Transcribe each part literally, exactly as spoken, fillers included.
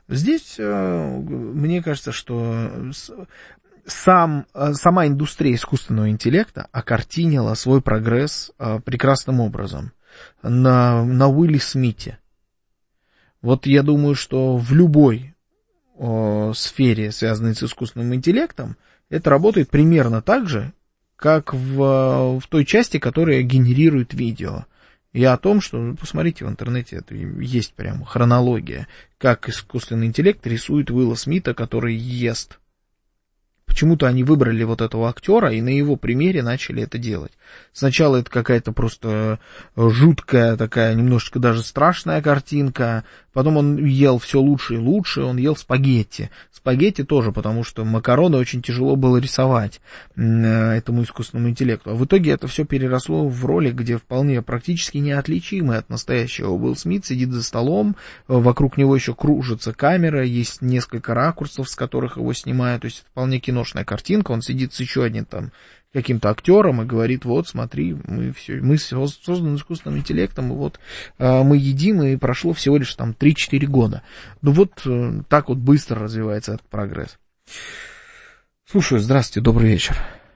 Здесь, мне кажется, что сам, сама индустрия искусственного интеллекта окартинила свой прогресс прекрасным образом на, на Уилле Смите. Вот я думаю, что в любой о, сфере, связанной с искусственным интеллектом, это работает примерно так же, как в, в той части, которая генерирует видео. И о том, что, посмотрите, в интернете это есть прям хронология, как искусственный интеллект рисует Уилла Смита, который ест. Почему-то они выбрали вот этого актера и на его примере начали это делать. Сначала это какая-то просто жуткая такая, немножечко даже страшная картинка. Потом он ел все лучше и лучше, он ел спагетти. Спагетти тоже, потому что макароны очень тяжело было рисовать этому искусственному интеллекту. А в итоге это все переросло в ролик, где вполне практически неотличимый от настоящего Уилл Смит сидит за столом, вокруг него еще кружится камера, есть несколько ракурсов, с которых его снимают, то есть это вполне киношная картинка, он сидит с еще одним там каким-то актером и говорит: вот, смотри, мы все, мы созданы искусственным интеллектом, и вот э, мы едим, и прошло всего лишь там три-четыре года. Ну вот э, так вот быстро развивается этот прогресс. Слушаю, здравствуйте, добрый вечер.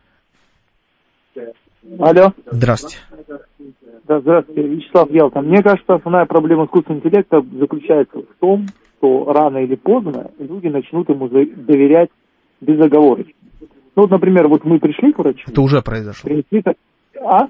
Алло. Здравствуйте. Да, здравствуйте, Вячеслав Ялта. Мне кажется, основная проблема искусственного интеллекта заключается в том, что рано или поздно люди начнут ему доверять безоговорочно. Ну, вот, например, вот мы пришли к врачу. Это уже произошло. Принесли... А?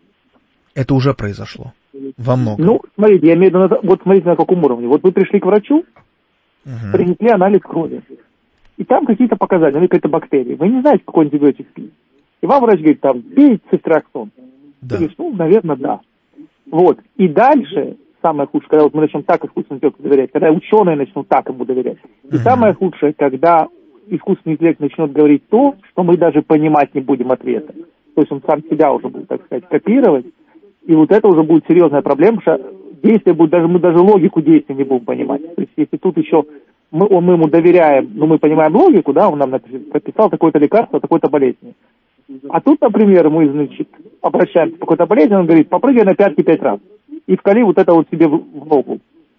Это уже произошло. Во многом. Ну, смотрите, я имею в виду, вот смотрите, на каком уровне. Вот вы пришли к врачу, угу. принесли анализ крови. И там какие-то показания, ну, какие-то бактерии. Вы не знаете, какой антибиотик пить. И вам врач говорит, там, пей цифтраксон. Да. Говоришь, ну, наверное, да. Вот. И дальше, самое худшее, когда вот мы начнем так искусственному интеллекту доверять, когда ученые начнут так ему доверять. И угу. самое худшее, когда искусственный интеллект начнет говорить то, что мы даже понимать не будем ответа. То есть он сам себя уже будет, так сказать, копировать. И вот это уже будет серьезная проблема, потому что действия будут, даже мы даже логику действий не будем понимать. То есть если тут еще мы, он, мы ему доверяем, но мы понимаем логику, да, он нам прописал такое-то лекарство, такой-то болезни. А тут, например, мы, значит, обращаемся к какой-то болезни, он говорит, попрыгай на пятки пять раз. И вкали вот это вот себе в, в ногу.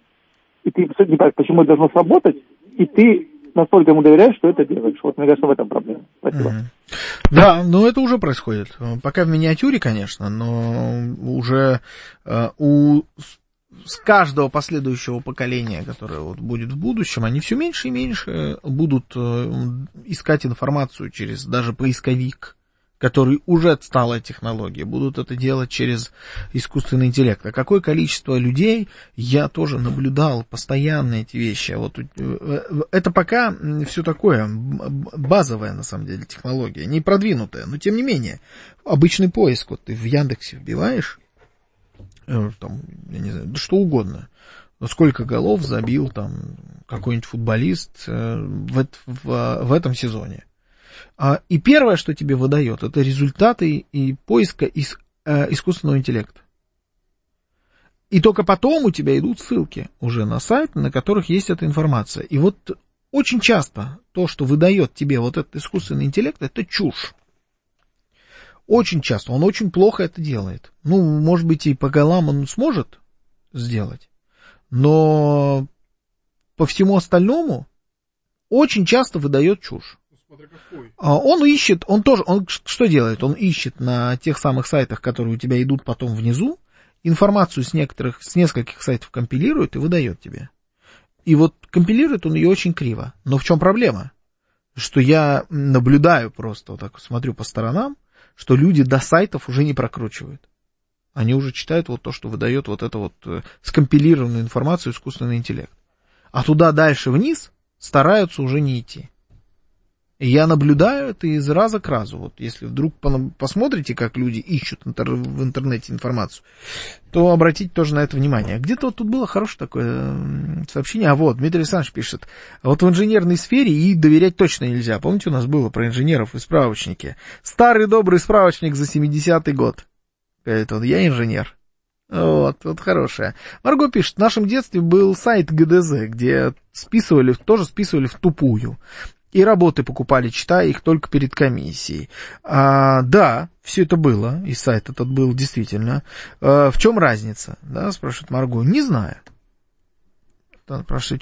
И ты не понимаешь, почему это должно сработать, и ты настолько ему доверяешь, что это делаешь. Вот, мне кажется, в этом проблема. Спасибо. Mm-hmm. Да, но это уже происходит. Пока в миниатюре, конечно, но уже э, у с каждого последующего поколения, которое вот будет в будущем, они все меньше и меньше будут э, искать информацию через даже поисковик, который уже отсталая технология, будут это делать через искусственный интеллект. А какое количество людей, я тоже наблюдал постоянно эти вещи. Вот это пока все такое базовая, на самом деле, технология, не продвинутая, но тем не менее, обычный поиск, вот ты в Яндексе вбиваешь, там, я не знаю, да что угодно, сколько голов забил там какой-нибудь футболист в, в, в этом сезоне. И первое, что тебе выдает, это результаты и поиска из, э, искусственного интеллекта. И только потом у тебя идут ссылки уже на сайт, на которых есть эта информация. И вот очень часто то, что выдает тебе вот этот искусственный интеллект, это чушь. Очень часто. Он очень плохо это делает. Ну, может быть, и по голам он сможет сделать, но по всему остальному очень часто выдает чушь. Он ищет, он тоже, он что делает? Он ищет на тех самых сайтах, которые у тебя идут потом внизу, информацию с некоторых, с нескольких сайтов компилирует и выдает тебе. И вот компилирует он ее очень криво. Но в чем проблема? Что я наблюдаю просто, вот так смотрю по сторонам, что люди до сайтов уже не прокручивают. Они уже читают вот то, что выдает вот эту вот скомпилированную информацию искусственный интеллект. А туда дальше вниз стараются уже не идти. И я наблюдаю это из раза к разу. Вот если вдруг посмотрите, как люди ищут в интернете информацию, то обратите тоже на это внимание. Где-то вот тут было хорошее такое сообщение. А вот, Дмитрий Александрович пишет. Вот в инженерной сфере и доверять точно нельзя. Помните, у нас было про инженеров и справочники? Старый добрый справочник за семидесятый год. Это вот я инженер. Вот, вот хорошая. Марго пишет, в нашем детстве был сайт гэ дэ зэ, где списывали, тоже списывали в тупую. И работы покупали, читая их только перед комиссией. А, да, все это было, и сайт этот был действительно. А, в чем разница? Да, спрашивает Марго. Не знаю. Спрашивает,